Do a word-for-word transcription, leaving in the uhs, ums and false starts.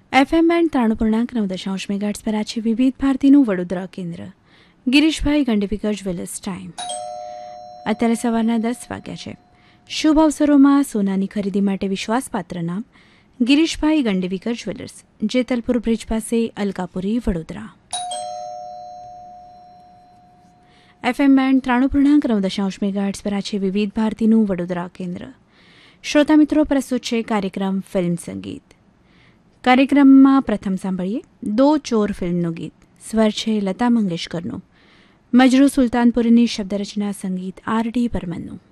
FM band ત્રાણું પૂર્ણાંક નવ દશાંશ મેગાટ્સ પર આ છે વિવિધ ભારતીનું વડોદરા કેન્દ્ર. Girishbhai ગંડવીકર jewellers time. અત્યારે સવારના દસ વાગ્યા છે. શુભ અવસરોમાં સોનાની ખરીદી માટે વિશ્વાસપાત્ર નામ ગિરીશભાઈ ગંડવીકર જ્વેલર્સ, જેતલપુર બ્રિજ પાસે, અલકાપુરી, વડોદરા. એફએમ બેન્ડ ત્રાણું પૂર્ણાંક નવ દશાંશ મેગાટ્સ પર આ છે વિવિધ ભારતીનું વડોદરા કેન્દ્ર. શ્રોતા મિત્રો, પ્રસ્તુત છે કાર્યક્રમ ફિલ્મ સંગીત. કાર્યક્રમમાં પ્રથમ સાંભળીએ દો ચોર ફિલ્મનું ગીત. સ્વર છે લતા મંગેશકરનું, મજરૂ સુલતાનપુરીની શબ્દરચના, સંગીત આર ડી બર્મનનું.